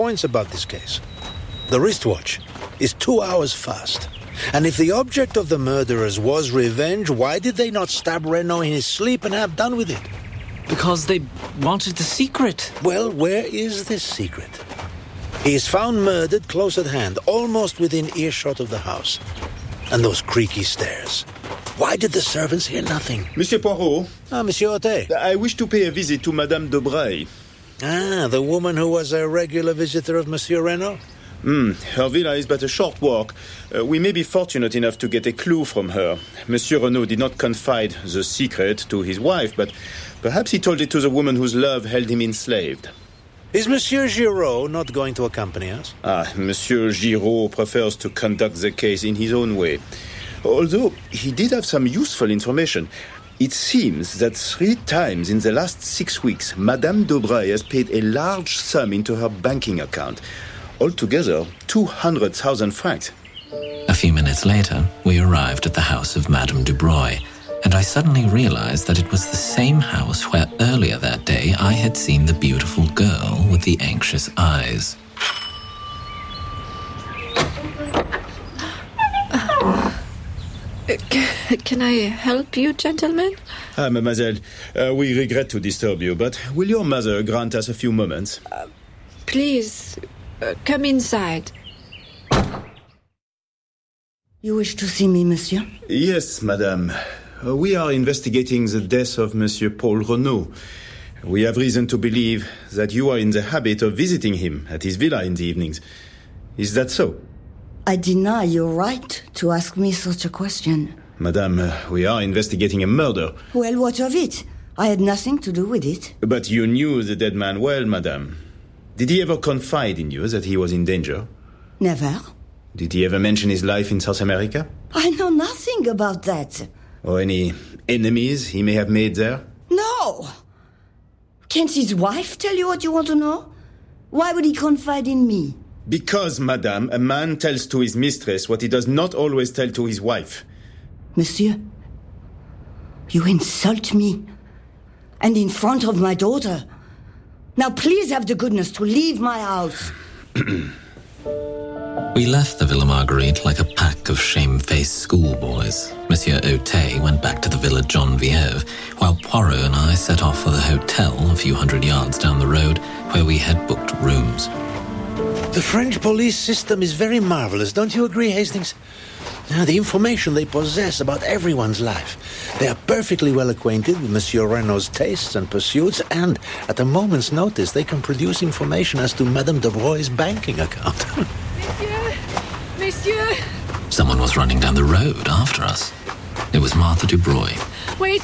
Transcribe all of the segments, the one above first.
points about this case. The wristwatch is 2 hours fast. And if the object of the murderers was revenge, why did they not stab Renault in his sleep and have done with it? Because they wanted the secret. Well, where is this secret? He is found murdered close at hand, almost within earshot of the house. And those creaky stairs. Why did the servants hear nothing? Monsieur Poirot. Monsieur Otet. I wish to pay a visit to Madame de Bray. The woman who was a regular visitor of Monsieur Renault? Her villa is but a short walk. We may be fortunate enough to get a clue from her. Monsieur Renault did not confide the secret to his wife, but perhaps he told it to the woman whose love held him enslaved. Is Monsieur Giraud not going to accompany us? Monsieur Giraud prefers to conduct the case in his own way. Although he did have some useful information. It seems that 3 times in the last 6 weeks, Madame de Bray has paid a large sum into her banking account. Altogether, 200,000 francs. A few minutes later, we arrived at the house of Madame Dubreuil, and I suddenly realized that it was the same house where earlier that day I had seen the beautiful girl with the anxious eyes. Can I help you, gentlemen? Mademoiselle, we regret to disturb you, but will your mother grant us a few moments? Please, come inside. You wish to see me, monsieur? Yes, madame. We are investigating the death of Monsieur Paul Renault. We have reason to believe that you are in the habit of visiting him at his villa in the evenings. Is that so? I deny your right to ask me such a question. Madame, we are investigating a murder. Well, what of it? I had nothing to do with it. But you knew the dead man well, madame. Did he ever confide in you that he was in danger? Never. Did he ever mention his life in South America? I know nothing about that. Or any enemies he may have made there? No! Can't his wife tell you what you want to know? Why would he confide in me? Because, madame, a man tells to his mistress what he does not always tell to his wife. Monsieur, you insult me. And in front of my daughter. Now please have the goodness to leave my house. We left the Villa Marguerite like a pack of shamefaced schoolboys. Monsieur Otet went back to the Villa John Vieuve, while Poirot and I set off for the hotel a few hundred yards down the road, where we had booked rooms. The French police system is very marvelous, don't you agree, Hastings? The information they possess about everyone's life. They are perfectly well acquainted with Monsieur Renault's tastes and pursuits, and at a moment's notice they can produce information as to Madame de Broy's banking account. Monsieur! Someone was running down the road after us. It was Martha Dubreuil. Wait!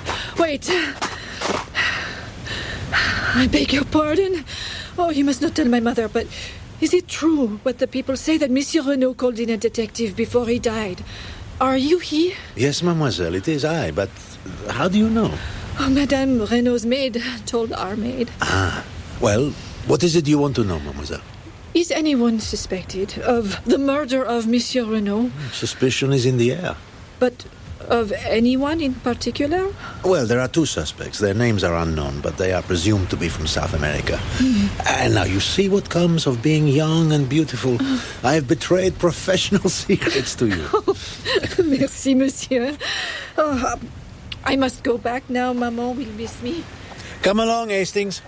I beg your pardon. Oh, you must not tell my mother, but is it true what the people say that Monsieur Renault called in a detective before he died? Are you he? Yes, mademoiselle, it is I, but how do you know? Oh, Madame Renault's maid told our maid. Well, what is it you want to know, mademoiselle? Is anyone suspected of the murder of Monsieur Renault? Suspicion is in the air. But of anyone in particular? Well, there are 2 suspects. Their names are unknown, but they are presumed to be from South America. And now you see what comes of being young and beautiful. I have betrayed professional secrets to you. Merci, monsieur. Oh, I must go back now. Maman will miss me. Come along, Hastings.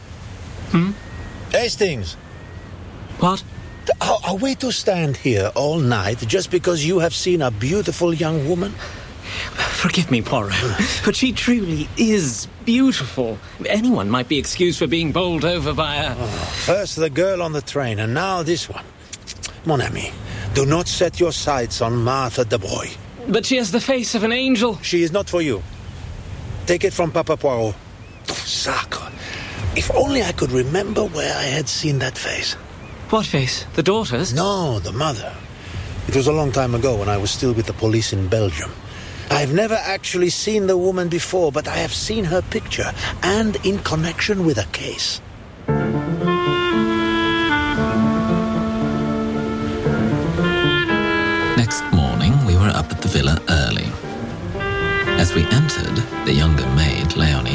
Hastings! What? Are we to stand here all night just because you have seen a beautiful young woman? Forgive me, Poirot, but she truly is beautiful. Anyone might be excused for being bowled over by a... First the girl on the train, and now this one. Mon ami, do not set your sights on Martha Dubreuil. But she has the face of an angel. She is not for you. Take it from Papa Poirot. Sacre. If only I could remember where I had seen that face. What face? The daughter's? No, the mother. It was a long time ago when I was still with the police in Belgium. I've never actually seen the woman before, but I have seen her picture, and in connection with a case. Next morning, we were up at the villa early. As we entered, the younger maid, Leonie,